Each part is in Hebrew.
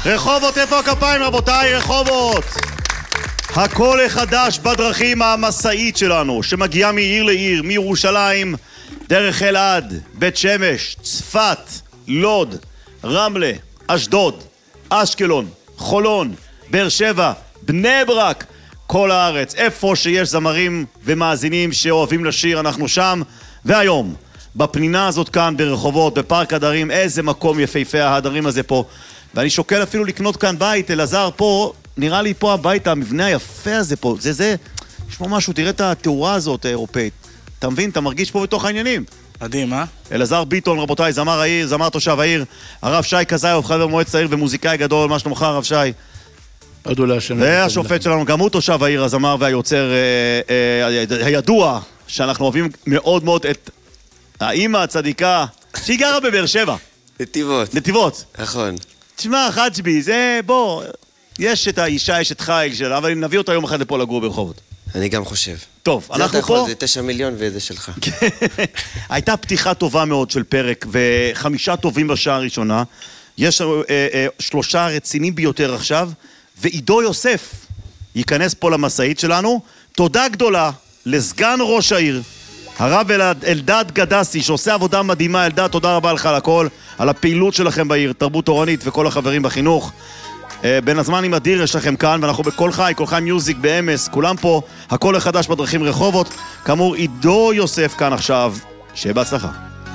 רחובות, איפה הכפיים רבותיי? רחובות! הכל החדש בדרכים, המסעית שלנו שמגיעה מעיר לעיר, מירושלים דרך אלעד, בית שמש, צפת, לוד, רמלה, אשדוד, אשקלון, חולון, באר שבע, בני ברק, כל הארץ. איפה שיש זמרים ומאזינים שאוהבים לשיר אנחנו שם. והיום בפנינה הזאת כאן ברחובות, בפארק הדרים, איזה מקום יפהפה ההדרים הזה פה, ואני שוקל אפילו לקנות כאן בית. אלעזר, פה נראה לי פה הבית, המבנה היפה הזה פה, זה יש פה משהו, תראה את התאורה הזאת האירופאית, אתה מבין? אתה מרגיש פה בתוך העניינים. מדהים, אה? אלעזר ביטון רבותיי, זמר העיר, זמר תושב העיר, הרב שי קזאיוב, חבר מועצת העיר ומוזיקאי גדול. מה שלומך הרב שי? והשופט שלנו גם הוא תושב העיר, הזמר והיוצר הידוע, שאנחנו אוהבים מאוד מאוד את האמא הצדיקה שהיא גרה בבאר שבע, נתיבות. נכון. תשמע חג'בי, זה בוא, יש את האישה, יש את חייל שלה, אבל נביא אותה יום אחד לפה לגור ברחובות. אני גם חושב. טוב, אנחנו פה... זה 9 מיליון וזה שלך. הייתה פתיחה טובה מאוד של פרק, ו5 טובים בשעה הראשונה. יש 3 רצינים ביותר עכשיו, ועידו יוסף ייכנס פה למסעית שלנו. תודה גדולה לסגן ראש העיר, הרב אלדד גדסי, שעושה עבודה מדהימה. אלדד, תודה רבה לך על הכל, על הפעילות שלכם בעיר, תרבות תורנית וכל החברים בחינוך. בין הזמנים אדיר יש לכם כאן, ואנחנו בכל חי, כל חי מיוזיק באמס, כולם פה, הכל החדש בדרכים רחובות. כאמור, עידו יוסף כאן עכשיו, שיהיה בהצלחה.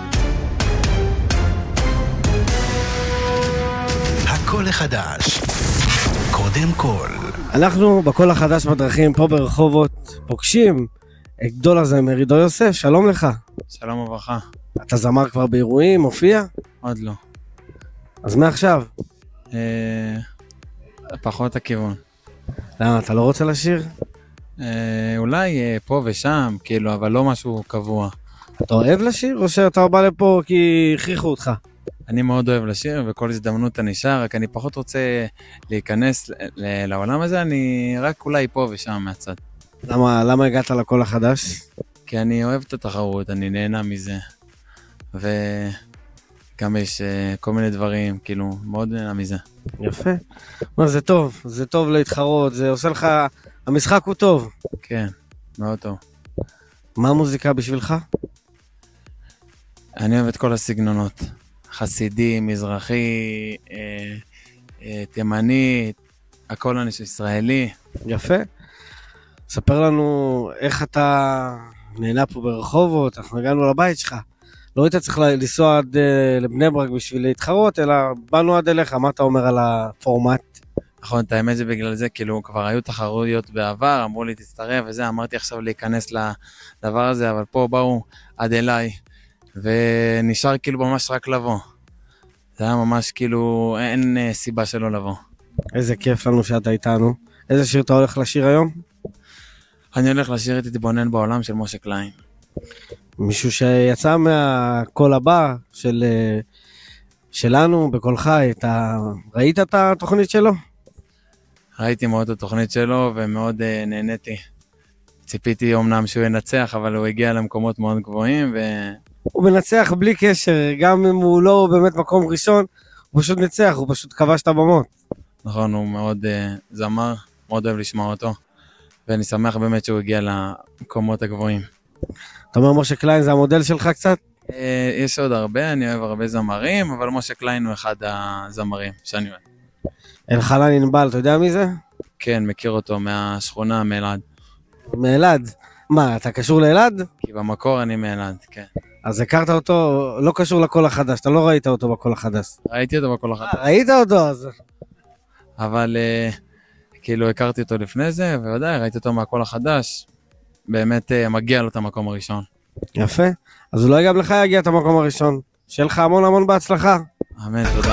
הכל החדש, קודם כל. אנחנו בכל החדש בדרכים פה ברחובות פוגשים את גדול הזמר עידו יוסף. שלום לך. שלום וברכה. אתה זמר כבר באירועים, מופיע? עוד לא. אז מעכשיו? פחות הכיוון. למה, אתה לא רוצה לשיר? אולי פה ושם, כאילו, אבל לא משהו קבוע. אתה אוהב לשיר או שאתה בא לפה כי הכריחו אותך? אני מאוד אוהב לשיר, וכל הזדמנות אני שר, רק אני פחות רוצה להיכנס לעולם הזה, אני רק אולי פה ושם מהצד. למה הגעת לקול החדש? כי אני אוהב את התחרות, אני נהנה מזה, וגם יש כל מיני דברים, כאילו, מאוד נהנה מזה. יפה. זה טוב להתחרות, זה עושה לך, המשחק הוא טוב. כן, מאוד טוב. מה המוזיקה בשבילך? אני אוהב את כל הסגנונות. חסידי, מזרחי, תימני, הכל אני ישראלי. יפה. ספר לנו איך אתה נהנה פה ברחובות. אנחנו הגענו לבית שלך. לא היית צריך לנסוע עד לבני ברק בשביל להתחרות, אלא באנו עד אליך. מה אתה אומר על הפורמט? נכון, את האמת זה בגלל זה, כאילו כבר היו תחרויות בעבר, אמרו לי תצטרף וזה, אמרתי עכשיו להיכנס לדבר הזה, אבל פה באו עד אליי, ונשאר כאילו ממש רק לבוא. זה היה ממש כאילו, אין סיבה שלא לבוא. איזה כיף לנו שאתה איתנו. איזה שיר אתה הולך לשיר היום? אני הולך לשיר את תתבונן בעולם של משה קליין. מישהו שיצא מהקול הבא שלנו בכל חי, אתה ראית את התוכנית שלו? ראיתי מאוד את התוכנית שלו ומאוד נהניתי. ציפיתי אומנם שהוא ינצח, אבל הוא הגיע למקומות מאוד גבוהים הוא מנצח בלי קשר, גם אם הוא לא באמת מקום ראשון, הוא פשוט נצח, הוא פשוט כבש את הבמות. נכון, הוא מאוד זמר, מאוד אוהב לשמוע אותו, ואני שמח באמת שהוא הגיע למקומות הגבוהים. אתה אומר משה קליין זה המודל שלך קצת? יש עוד הרבה, אני אוהב הרבה זמרים, אבל משה קליין הוא אחד הזמרים שאני אוהב. אלחנן ענבל, אתה יודע מי זה? כן, מכיר אותו מהשכונה, מאלעד. מאלעד? מה, אתה קשור לאלעד? כי במקור אני מאלעד, כן. אז הכרת אותו, לא קשור לקול החדש, אתה לא ראית אותו בקול החדש. ראיתי אותו בקול החדש. ראית אותו אז? אבל כאילו הכרתי אותו לפני זה, וודאי ראיתי אותו מהקול החדש, באמת מגיע לו את המקום הראשון. יפה, אז אולי גם לך יגיע את המקום הראשון. שיהיה לך המון המון בהצלחה. אמן, תודה.